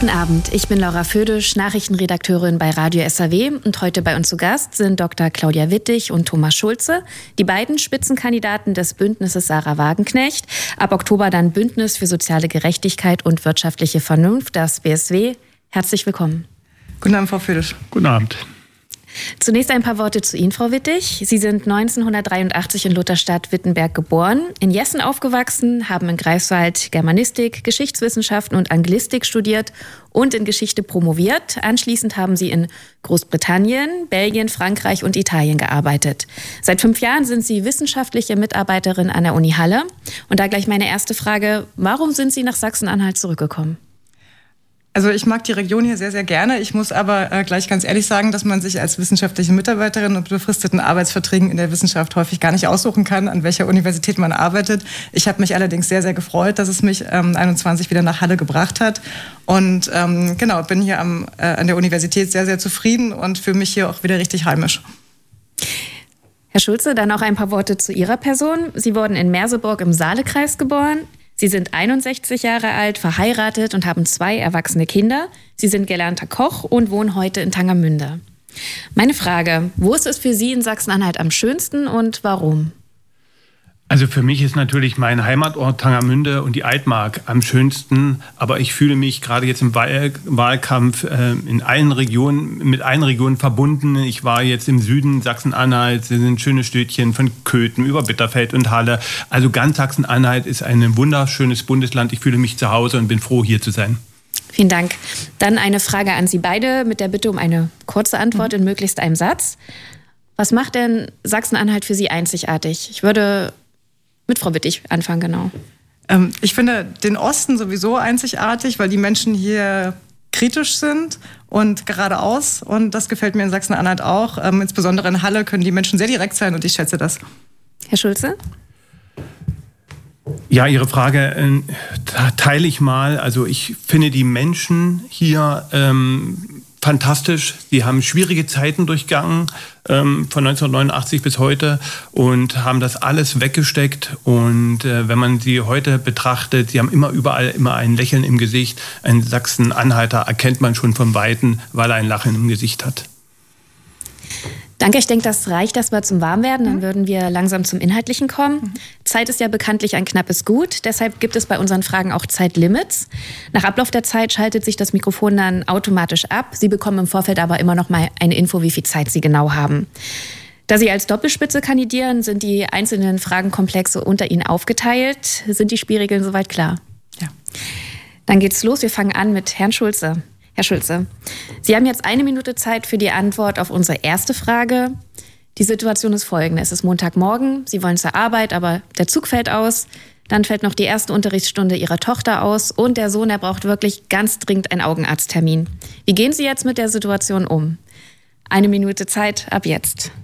Guten Abend, ich bin Laura Födisch, Nachrichtenredakteurin bei Radio SAW und heute bei uns zu Gast sind Dr. Claudia Wittig und Thomas Schulze, die beiden Spitzenkandidaten des Bündnisses Sarah Wagenknecht, ab Oktober dann Bündnis für soziale Gerechtigkeit und wirtschaftliche Vernunft, das BSW. Herzlich willkommen. Guten Abend, Frau Födisch. Guten Abend. Zunächst ein paar Worte zu Ihnen, Frau Wittig. Sie sind 1983 in Lutherstadt-Wittenberg geboren, in Jessen aufgewachsen, haben in Greifswald Germanistik, Geschichtswissenschaften und Anglistik studiert und in Geschichte promoviert. Anschließend haben Sie in Großbritannien, Belgien, Frankreich und Italien gearbeitet. Seit 5 Jahren sind Sie wissenschaftliche Mitarbeiterin an der Uni Halle. Und da gleich meine erste Frage: Warum sind Sie nach Sachsen-Anhalt zurückgekommen? Also ich mag die Region hier sehr, sehr gerne. Ich muss aber gleich ganz ehrlich sagen, dass man sich als wissenschaftliche Mitarbeiterin und befristeten Arbeitsverträgen in der Wissenschaft häufig gar nicht aussuchen kann, an welcher Universität man arbeitet. Ich habe mich allerdings sehr, sehr gefreut, dass es mich 21 wieder nach Halle gebracht hat. Und bin hier an der Universität sehr, sehr zufrieden und fühle mich hier auch wieder richtig heimisch. Herr Schulze, dann auch ein paar Worte zu Ihrer Person. Sie wurden in Merseburg im Saalekreis geboren. Sie sind 61 Jahre alt, verheiratet und haben 2 erwachsene Kinder. Sie sind gelernter Koch und wohnen heute in Tangermünde. Meine Frage: Wo ist es für Sie in Sachsen-Anhalt am schönsten und warum? Also für mich ist natürlich mein Heimatort Tangermünde und die Altmark am schönsten. Aber ich fühle mich gerade jetzt im Wahlkampf mit allen Regionen verbunden. Ich war jetzt im Süden Sachsen-Anhalt, sind schöne Städtchen von Köthen über Bitterfeld und Halle. Also ganz Sachsen-Anhalt ist ein wunderschönes Bundesland. Ich fühle mich zu Hause und bin froh, hier zu sein. Vielen Dank. Dann eine Frage an Sie beide mit der Bitte um eine kurze Antwort in möglichst einem Satz. Was macht denn Sachsen-Anhalt für Sie einzigartig? Ich würde mit Frau Wittig anfangen, genau. Ich finde den Osten sowieso einzigartig, weil die Menschen hier kritisch sind und geradeaus. Und das gefällt mir in Sachsen-Anhalt auch. Insbesondere in Halle können die Menschen sehr direkt sein und ich schätze das. Herr Schulze? Ja, Ihre Frage teile ich mal. Also ich finde die Menschen hier fantastisch. Sie haben schwierige Zeiten durchgangen, von 1989 bis heute, und haben das alles weggesteckt. Und wenn man sie heute betrachtet, sie haben überall ein Lächeln im Gesicht. Ein Sachsen-Anhalter erkennt man schon von Weitem, weil er ein Lachen im Gesicht hat. Danke, ich denke, das reicht erstmal zum Warmwerden. Dann würden wir langsam zum Inhaltlichen kommen. Zeit ist ja bekanntlich ein knappes Gut. Deshalb gibt es bei unseren Fragen auch Zeitlimits. Nach Ablauf der Zeit schaltet sich das Mikrofon dann automatisch ab. Sie bekommen im Vorfeld aber immer noch mal eine Info, wie viel Zeit Sie genau haben. Da Sie als Doppelspitze kandidieren, sind die einzelnen Fragenkomplexe unter Ihnen aufgeteilt. Sind die Spielregeln soweit klar? Ja. Dann geht's los. Wir fangen an mit Herrn Schulze. Herr Schulze, Sie haben jetzt 1 Minute Zeit für die Antwort auf unsere erste Frage. Die Situation ist folgende: Es ist Montagmorgen, Sie wollen zur Arbeit, aber der Zug fällt aus. Dann fällt noch die erste Unterrichtsstunde Ihrer Tochter aus und der Sohn, der braucht wirklich ganz dringend einen Augenarzttermin. Wie gehen Sie jetzt mit der Situation um? 1 Minute Zeit ab jetzt.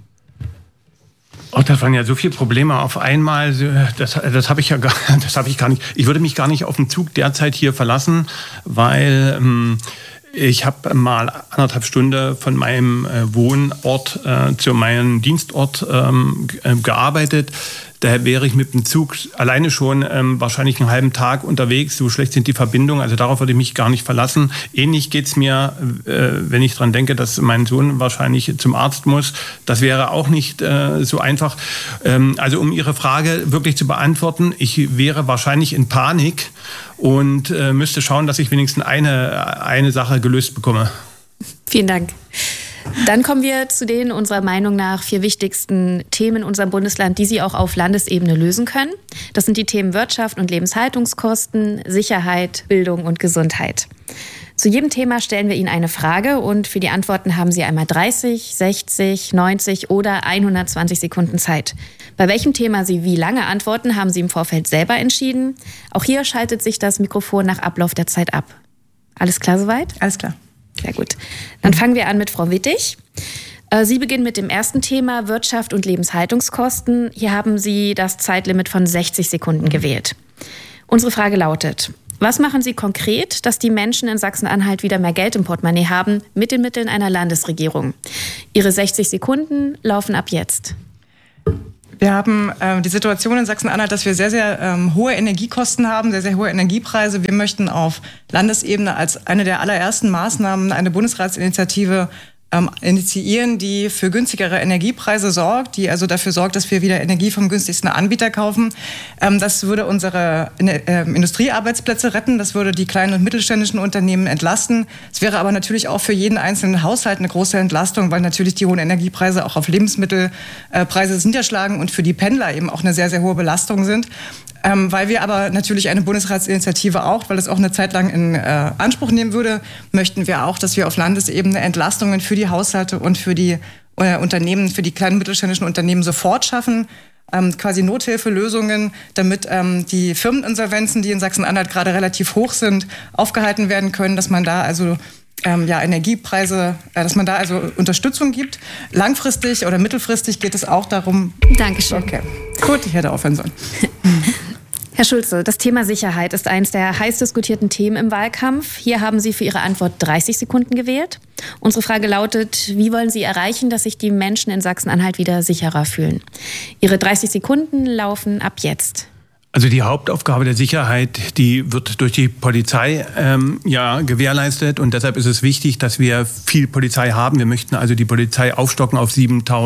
Oh, das waren ja so viele Probleme auf einmal. Das habe ich gar nicht. Ich würde mich gar nicht auf den Zug derzeit hier verlassen, weil ich habe mal 1,5 Stunden von meinem Wohnort zu meinem Dienstort gearbeitet. Daher wäre ich mit dem Zug alleine schon wahrscheinlich einen halben Tag unterwegs. So schlecht sind die Verbindungen, also darauf würde ich mich gar nicht verlassen. Ähnlich geht's mir, wenn ich dran denke, dass mein Sohn wahrscheinlich zum Arzt muss. Das wäre auch nicht so einfach. Also um Ihre Frage wirklich zu beantworten, ich wäre wahrscheinlich in Panik und müsste schauen, dass ich wenigstens eine Sache gelöst bekomme. Vielen Dank. Dann kommen wir zu den unserer Meinung nach 4 wichtigsten Themen in unserem Bundesland, die Sie auch auf Landesebene lösen können. Das sind die Themen Wirtschaft und Lebenshaltungskosten, Sicherheit, Bildung und Gesundheit. Zu jedem Thema stellen wir Ihnen eine Frage und für die Antworten haben Sie einmal 30, 60, 90 oder 120 Sekunden Zeit. Bei welchem Thema Sie wie lange antworten, haben Sie im Vorfeld selber entschieden. Auch hier schaltet sich das Mikrofon nach Ablauf der Zeit ab. Alles klar soweit? Alles klar. Sehr gut. Dann fangen wir an mit Frau Wittig. Sie beginnen mit dem ersten Thema Wirtschaft und Lebenshaltungskosten. Hier haben Sie das Zeitlimit von 60 Sekunden gewählt. Unsere Frage lautet: Was machen Sie konkret, dass die Menschen in Sachsen-Anhalt wieder mehr Geld im Portemonnaie haben mit den Mitteln einer Landesregierung? Ihre 60 Sekunden laufen ab jetzt. Wir haben die Situation in Sachsen-Anhalt, dass wir sehr, sehr hohe Energiekosten haben, sehr, sehr hohe Energiepreise. Wir möchten auf Landesebene als eine der allerersten Maßnahmen eine Bundesratsinitiative initiieren, die für günstigere Energiepreise sorgt, die also dafür sorgt, dass wir wieder Energie vom günstigsten Anbieter kaufen. Das würde unsere Industriearbeitsplätze retten, das würde die kleinen und mittelständischen Unternehmen entlasten. Es wäre aber natürlich auch für jeden einzelnen Haushalt eine große Entlastung, weil natürlich die hohen Energiepreise auch auf Lebensmittelpreise niederschlagen und für die Pendler eben auch eine sehr, sehr hohe Belastung sind. Weil wir aber natürlich eine Bundesratsinitiative auch, weil es auch eine Zeit lang in Anspruch nehmen würde, möchten wir auch, dass wir auf Landesebene Entlastungen für die Haushalte und für die Unternehmen, für die kleinen mittelständischen Unternehmen sofort schaffen. Quasi Nothilfelösungen, damit die Firmeninsolvenzen, die in Sachsen-Anhalt gerade relativ hoch sind, aufgehalten werden können, dass man da also Energiepreise, dass man da also Unterstützung gibt. Langfristig oder mittelfristig geht es auch darum. Dankeschön. Okay, gut, ich hätte aufhören sollen. Herr Schulze, das Thema Sicherheit ist eines der heiß diskutierten Themen im Wahlkampf. Hier haben Sie für Ihre Antwort 30 Sekunden gewählt. Unsere Frage lautet, wie wollen Sie erreichen, dass sich die Menschen in Sachsen-Anhalt wieder sicherer fühlen? Ihre 30 Sekunden laufen ab jetzt. Also die Hauptaufgabe der Sicherheit, die wird durch die Polizei gewährleistet und deshalb ist es wichtig, dass wir viel Polizei haben. Wir möchten also die Polizei aufstocken auf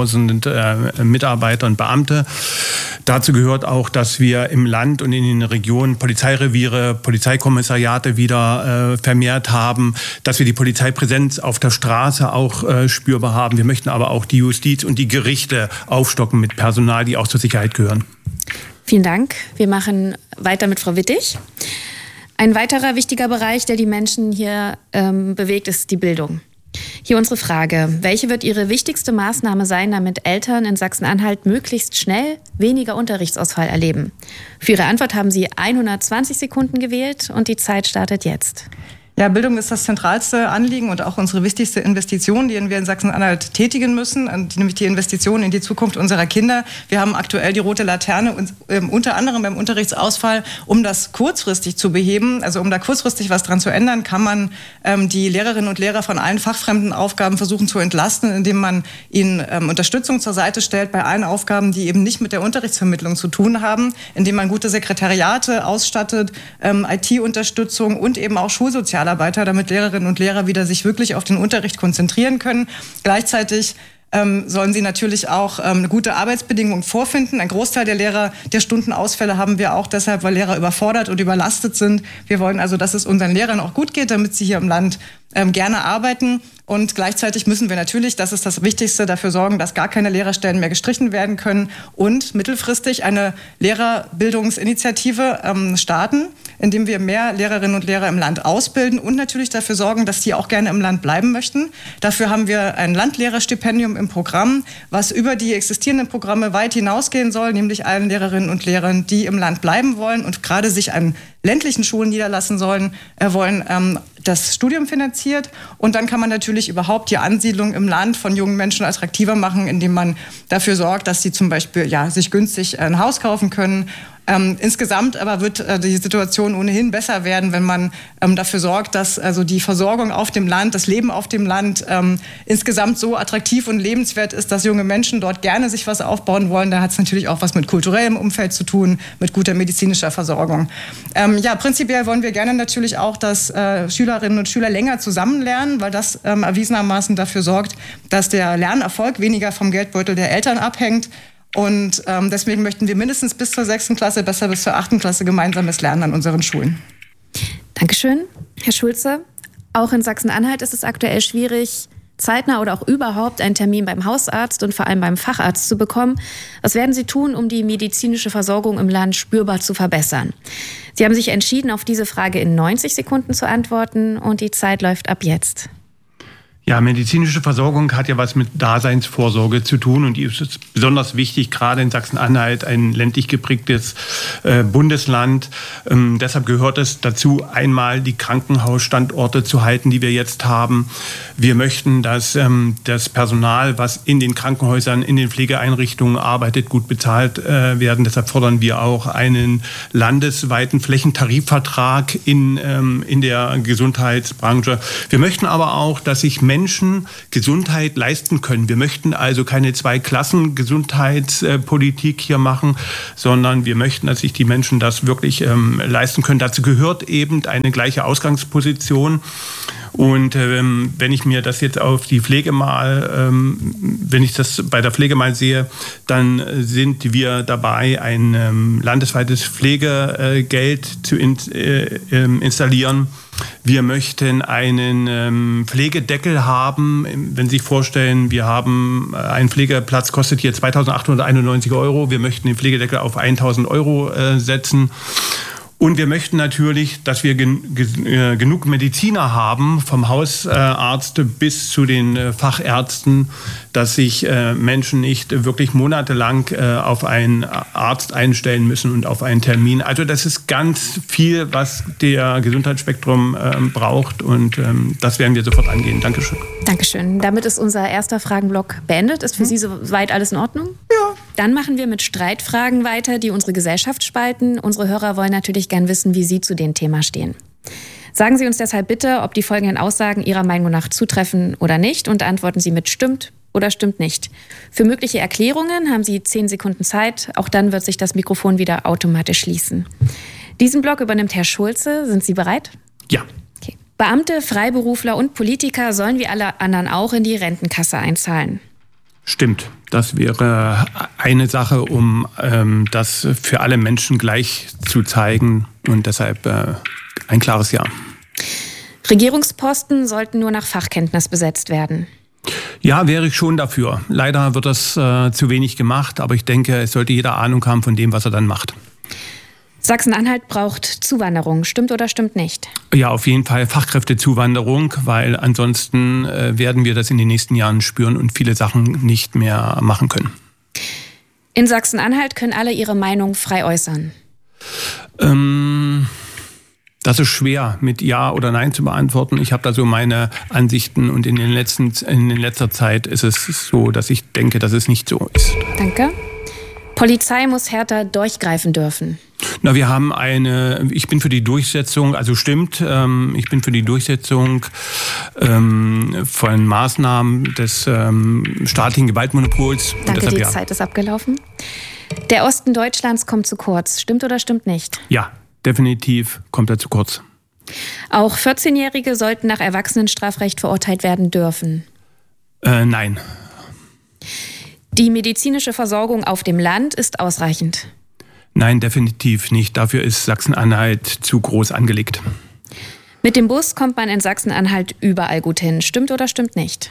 7.000 Mitarbeiter und Beamte. Dazu gehört auch, dass wir im Land und in den Regionen Polizeireviere, Polizeikommissariate wieder vermehrt haben, dass wir die Polizeipräsenz auf der Straße auch spürbar haben. Wir möchten aber auch die Justiz und die Gerichte aufstocken mit Personal, die auch zur Sicherheit gehören. Vielen Dank. Wir machen weiter mit Frau Wittig. Ein weiterer wichtiger Bereich, der die Menschen hier bewegt, ist die Bildung. Hier unsere Frage. Welche wird Ihre wichtigste Maßnahme sein, damit Eltern in Sachsen-Anhalt möglichst schnell weniger Unterrichtsausfall erleben? Für Ihre Antwort haben Sie 120 Sekunden gewählt und die Zeit startet jetzt. Ja, Bildung ist das zentralste Anliegen und auch unsere wichtigste Investition, die wir in Sachsen-Anhalt tätigen müssen, nämlich die Investition in die Zukunft unserer Kinder. Wir haben aktuell die rote Laterne, unter anderem beim Unterrichtsausfall, um das kurzfristig zu beheben, also um da kurzfristig was dran zu ändern, kann man die Lehrerinnen und Lehrer von allen fachfremden Aufgaben versuchen zu entlasten, indem man ihnen Unterstützung zur Seite stellt bei allen Aufgaben, die eben nicht mit der Unterrichtsvermittlung zu tun haben, indem man gute Sekretariate ausstattet, IT-Unterstützung und eben auch Schulsozialarbeiter, damit Lehrerinnen und Lehrer wieder sich wirklich auf den Unterricht konzentrieren können. Gleichzeitig sollen sie natürlich auch eine gute Arbeitsbedingung vorfinden. Ein Großteil der Lehrer, der Stundenausfälle haben wir auch deshalb, weil Lehrer überfordert und überlastet sind. Wir wollen also, dass es unseren Lehrern auch gut geht, damit sie hier im Land gerne arbeiten. Und gleichzeitig müssen wir natürlich, das ist das Wichtigste, dafür sorgen, dass gar keine Lehrerstellen mehr gestrichen werden können und mittelfristig eine Lehrerbildungsinitiative starten, indem wir mehr Lehrerinnen und Lehrer im Land ausbilden und natürlich dafür sorgen, dass die auch gerne im Land bleiben möchten. Dafür haben wir ein Landlehrerstipendium im Programm, was über die existierenden Programme weit hinausgehen soll, nämlich allen Lehrerinnen und Lehrern, die im Land bleiben wollen und gerade sich an ländlichen Schulen niederlassen wollen, das Studium finanziert. Und dann kann man natürlich überhaupt die Ansiedlung im Land von jungen Menschen attraktiver machen, indem man dafür sorgt, dass sie zum Beispiel sich günstig ein Haus kaufen können. Insgesamt aber wird die Situation ohnehin besser werden, wenn man dafür sorgt, dass also die Versorgung auf dem Land, das Leben auf dem Land insgesamt so attraktiv und lebenswert ist, dass junge Menschen dort gerne sich was aufbauen wollen. Da hat es natürlich auch was mit kulturellem Umfeld zu tun, mit guter medizinischer Versorgung. Prinzipiell wollen wir gerne natürlich auch, dass Schülerinnen und Schüler länger zusammen lernen, weil das erwiesenermaßen dafür sorgt, dass der Lernerfolg weniger vom Geldbeutel der Eltern abhängt. Und deswegen möchten wir mindestens bis zur 6. Klasse, besser bis zur 8. Klasse gemeinsames Lernen an unseren Schulen. Dankeschön, Herr Schulze. Auch in Sachsen-Anhalt ist es aktuell schwierig, zeitnah oder auch überhaupt einen Termin beim Hausarzt und vor allem beim Facharzt zu bekommen. Was werden Sie tun, um die medizinische Versorgung im Land spürbar zu verbessern? Sie haben sich entschieden, auf diese Frage in 90 Sekunden zu antworten und die Zeit läuft ab jetzt. Ja, medizinische Versorgung hat ja was mit Daseinsvorsorge zu tun und die ist besonders wichtig, gerade in Sachsen-Anhalt, ein ländlich geprägtes Bundesland. Deshalb gehört es dazu, einmal die Krankenhausstandorte zu halten, die wir jetzt haben. Wir möchten, dass das Personal, was in den Krankenhäusern, in den Pflegeeinrichtungen arbeitet, gut bezahlt werden. Deshalb fordern wir auch einen landesweiten Flächentarifvertrag in der Gesundheitsbranche. Wir möchten aber auch, dass sich Menschen Gesundheit leisten können. Wir möchten also keine Zwei-Klassen-Gesundheitspolitik hier machen, sondern wir möchten, dass sich die Menschen das wirklich leisten können. Dazu gehört eben eine gleiche Ausgangsposition. Und wenn ich mir das jetzt auf die Pflege mal, wenn ich das bei der Pflege mal sehe, dann sind wir dabei, ein landesweites Pflegegeld zu installieren. Wir möchten einen Pflegedeckel haben. Wenn Sie sich vorstellen, wir haben ein Pflegeplatz, kostet hier 2.891 €. Wir möchten den Pflegedeckel auf 1.000 € setzen. Und wir möchten natürlich, dass wir genug Mediziner haben, vom Hausarzt bis zu den Fachärzten, dass sich Menschen nicht wirklich monatelang auf einen Arzt einstellen müssen und auf einen Termin. Also das ist ganz viel, was der Gesundheitsspektrum braucht, und das werden wir sofort angehen. Dankeschön. Dankeschön. Damit ist unser erster Fragenblock beendet. Ist für Sie soweit alles in Ordnung? Ja. Dann machen wir mit Streitfragen weiter, die unsere Gesellschaft spalten. Unsere Hörer wollen natürlich gern wissen, wie Sie zu dem Thema stehen. Sagen Sie uns deshalb bitte, ob die folgenden Aussagen Ihrer Meinung nach zutreffen oder nicht, und antworten Sie mit stimmt oder stimmt nicht. Für mögliche Erklärungen haben Sie 10 Sekunden Zeit. Auch dann wird sich das Mikrofon wieder automatisch schließen. Diesen Block übernimmt Herr Schulze. Sind Sie bereit? Ja. Okay. Beamte, Freiberufler und Politiker sollen wie alle anderen auch in die Rentenkasse einzahlen. Stimmt. Das wäre eine Sache, um das für alle Menschen gleich zu zeigen, und deshalb ein klares Ja. Regierungsposten sollten nur nach Fachkenntnis besetzt werden. Ja, wäre ich schon dafür. Leider wird das zu wenig gemacht, aber ich denke, es sollte jeder Ahnung haben von dem, was er dann macht. Sachsen-Anhalt braucht Zuwanderung. Stimmt oder stimmt nicht? Ja, auf jeden Fall Fachkräftezuwanderung, weil ansonsten werden wir das in den nächsten Jahren spüren und viele Sachen nicht mehr machen können. In Sachsen-Anhalt können alle ihre Meinung frei äußern. Das ist schwer mit Ja oder Nein zu beantworten. Ich habe da so meine Ansichten, und in letzter Zeit ist es so, dass ich denke, dass es nicht so ist. Danke. Polizei muss härter durchgreifen dürfen. Na, ich bin für die Durchsetzung, also stimmt, ich bin für die Durchsetzung von Maßnahmen des staatlichen Gewaltmonopols. Danke, die Zeit ist abgelaufen. Der Osten Deutschlands kommt zu kurz. Stimmt oder stimmt nicht? Ja, definitiv kommt er zu kurz. Auch 14-Jährige sollten nach Erwachsenenstrafrecht verurteilt werden dürfen. Nein. Die medizinische Versorgung auf dem Land ist ausreichend. Nein, definitiv nicht. Dafür ist Sachsen-Anhalt zu groß angelegt. Mit dem Bus kommt man in Sachsen-Anhalt überall gut hin. Stimmt oder stimmt nicht?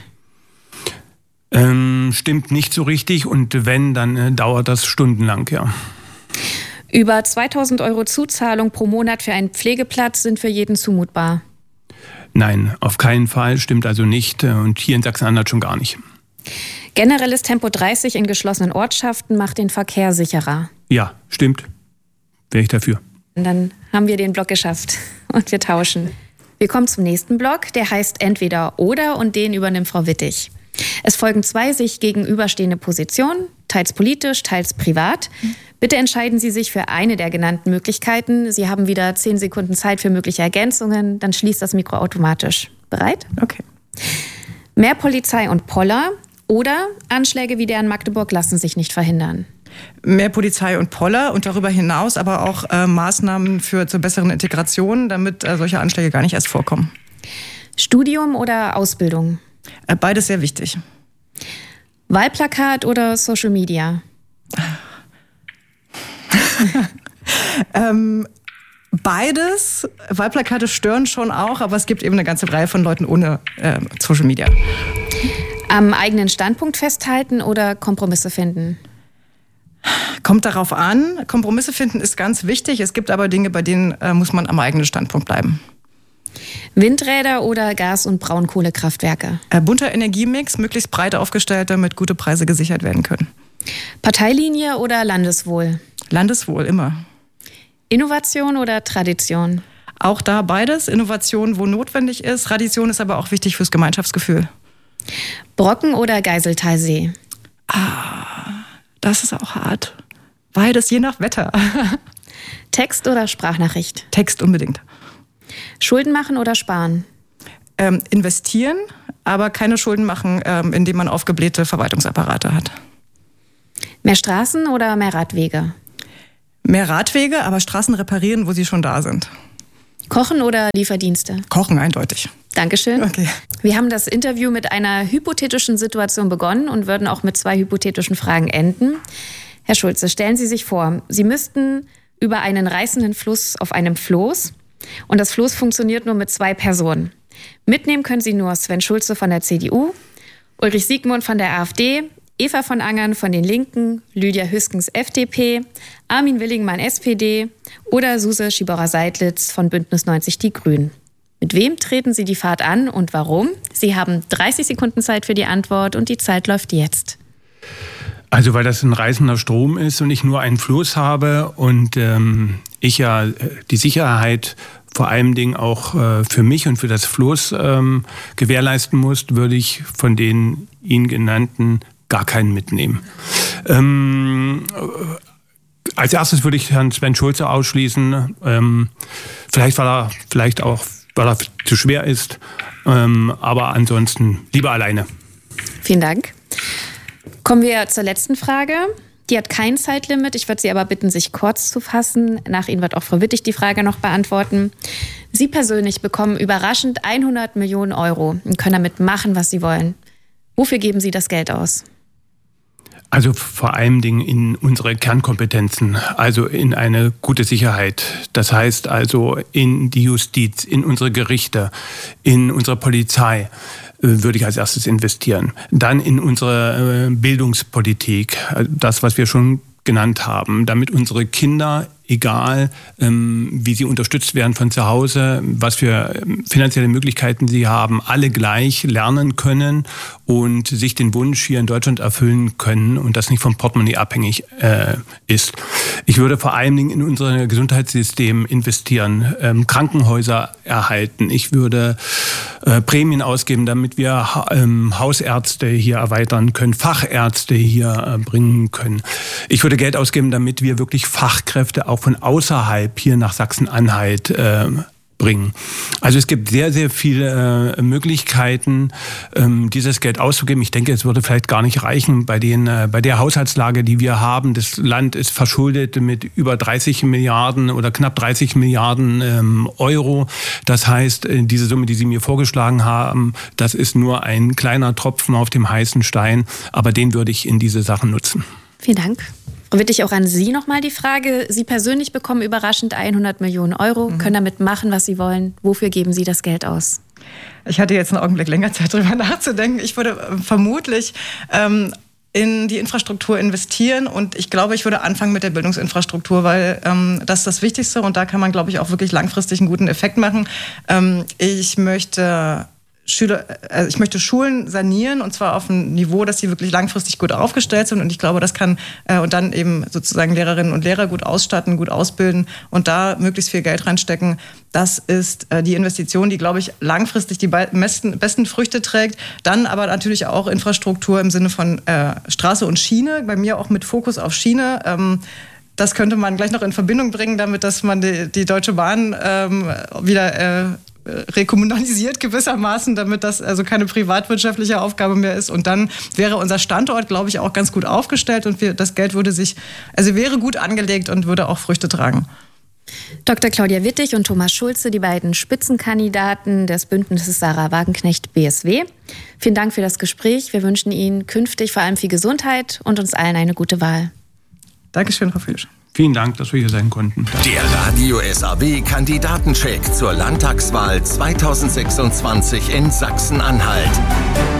Stimmt nicht so richtig, und wenn, dann dauert das stundenlang, ja. Über 2.000 € Zuzahlung pro Monat für einen Pflegeplatz sind für jeden zumutbar. Nein, auf keinen Fall, stimmt also nicht, und hier in Sachsen-Anhalt schon gar nicht. Generelles Tempo 30 in geschlossenen Ortschaften macht den Verkehr sicherer. Ja, stimmt. Wäre ich dafür. Und dann haben wir den Block geschafft und wir tauschen. Wir kommen zum nächsten Block, der heißt Entweder oder, und den übernimmt Frau Wittig. Es folgen 2 sich gegenüberstehende Positionen, teils politisch, teils privat. Bitte entscheiden Sie sich für eine der genannten Möglichkeiten. Sie haben wieder 10 Sekunden Zeit für mögliche Ergänzungen. Dann schließt das Mikro automatisch. Bereit? Okay. Mehr Polizei und Poller oder Anschläge wie der in Magdeburg lassen sich nicht verhindern. Mehr Polizei und Poller und darüber hinaus aber auch Maßnahmen zur besseren Integration, damit solche Anschläge gar nicht erst vorkommen. Studium oder Ausbildung? Beides sehr wichtig. Wahlplakat oder Social Media? Beides. Wahlplakate stören schon auch, aber es gibt eben eine ganze Reihe von Leuten ohne Social Media. Am eigenen Standpunkt festhalten oder Kompromisse finden? Kommt darauf an. Kompromisse finden ist ganz wichtig. Es gibt aber Dinge, bei denen muss man am eigenen Standpunkt bleiben. Windräder oder Gas- und Braunkohlekraftwerke? Bunter Energiemix, möglichst breit aufgestellt, damit gute Preise gesichert werden können. Parteilinie oder Landeswohl? Landeswohl, immer. Innovation oder Tradition? Auch da beides. Innovation, wo notwendig ist. Tradition ist aber auch wichtig fürs Gemeinschaftsgefühl. Brocken oder Geiseltalsee? Das ist auch hart. Beides, je nach Wetter. Text oder Sprachnachricht? Text unbedingt. Schulden machen oder sparen? Investieren, aber keine Schulden machen, indem man aufgeblähte Verwaltungsapparate hat. Mehr Straßen oder mehr Radwege? Mehr Radwege, aber Straßen reparieren, wo sie schon da sind. Kochen oder Lieferdienste? Kochen, eindeutig. Dankeschön. Okay. Wir haben das Interview mit einer hypothetischen Situation begonnen und würden auch mit 2 hypothetischen Fragen enden. Herr Schulze, stellen Sie sich vor, Sie müssten über einen reißenden Fluss auf einem Floß und das Floß funktioniert nur mit 2 Personen. Mitnehmen können Sie nur Sven Schulze von der CDU, Ulrich Siegmund von der AfD, Eva von Angern von den Linken, Lydia Hüskens FDP, Armin Willingmann SPD oder Suse Schiborer-Seidlitz von Bündnis 90 Die Grünen. Mit wem treten Sie die Fahrt an und warum? Sie haben 30 Sekunden Zeit für die Antwort und die Zeit läuft jetzt. Also weil das ein reißender Strom ist und ich nur einen Fluss habe und ich ja die Sicherheit vor allem Dingen auch für mich und für das Floß gewährleisten muss, würde ich von den Ihnen genannten gar keinen mitnehmen. Als erstes würde ich Herrn Sven Schulze ausschließen. Vielleicht weil er zu schwer ist. Aber ansonsten lieber alleine. Vielen Dank. Kommen wir zur letzten Frage. Die hat kein Zeitlimit. Ich würde Sie aber bitten, sich kurz zu fassen. Nach Ihnen wird auch Frau Wittig die Frage noch beantworten. Sie persönlich bekommen überraschend 100 Millionen Euro und können damit machen, was Sie wollen. Wofür geben Sie das Geld aus? Also vor allen Dingen in unsere Kernkompetenzen, also in eine gute Sicherheit. Das heißt also in die Justiz, in unsere Gerichte, in unsere Polizei würde ich als erstes investieren. Dann in unsere Bildungspolitik, das, was wir schon genannt haben, damit unsere Kinder, egal wie sie unterstützt werden von zu Hause, was für finanzielle Möglichkeiten sie haben, alle gleich lernen können und sich den Wunsch hier in Deutschland erfüllen können und das nicht vom Portemonnaie abhängig ist. Ich würde vor allen Dingen in unser Gesundheitssystem investieren, Krankenhäuser erhalten. Ich würde Prämien ausgeben, damit wir Hausärzte hier erweitern können, Fachärzte hier bringen können. Ich würde Geld ausgeben, damit wir wirklich Fachkräfte auch von außerhalb hier nach Sachsen-Anhalt bringen. Also es gibt sehr, sehr viele Möglichkeiten, dieses Geld auszugeben. Ich denke, es würde vielleicht gar nicht reichen bei der Haushaltslage, die wir haben. Das Land ist verschuldet mit über 30 Milliarden oder knapp 30 Milliarden Euro. Das heißt, diese Summe, die Sie mir vorgeschlagen haben, das ist nur ein kleiner Tropfen auf dem heißen Stein. Aber den würde ich in diese Sachen nutzen. Vielen Dank. Würde auch an Sie nochmal die Frage, Sie persönlich bekommen überraschend 100 Millionen Euro, können damit machen, was Sie wollen. Wofür geben Sie das Geld aus? Ich hatte jetzt einen Augenblick länger Zeit, darüber nachzudenken. Ich würde vermutlich in die Infrastruktur investieren und ich glaube, ich würde anfangen mit der Bildungsinfrastruktur, weil das ist das Wichtigste und da kann man, glaube ich, auch wirklich langfristig einen guten Effekt machen. Ich möchte Schulen sanieren und zwar auf ein Niveau, dass sie wirklich langfristig gut aufgestellt sind und ich glaube, das kann und dann eben sozusagen Lehrerinnen und Lehrer gut ausstatten, gut ausbilden und da möglichst viel Geld reinstecken. Das ist die Investition, die, glaube ich, langfristig die besten Früchte trägt. Dann aber natürlich auch Infrastruktur im Sinne von Straße und Schiene, bei mir auch mit Fokus auf Schiene. Das könnte man gleich noch in Verbindung bringen, damit dass man die Deutsche Bahn wieder rekommunalisiert gewissermaßen, damit das also keine privatwirtschaftliche Aufgabe mehr ist. Und dann wäre unser Standort, glaube ich, auch ganz gut aufgestellt und das Geld wäre gut angelegt und würde auch Früchte tragen. Dr. Claudia Wittig und Thomas Schulze, die beiden Spitzenkandidaten des Bündnisses Sarah Wagenknecht BSW. Vielen Dank für das Gespräch. Wir wünschen Ihnen künftig vor allem viel Gesundheit und uns allen eine gute Wahl. Dankeschön, Frau Fülsch. Vielen Dank, dass wir hier sein konnten. Der Radio SAW Kandidatencheck zur Landtagswahl 2026 in Sachsen-Anhalt.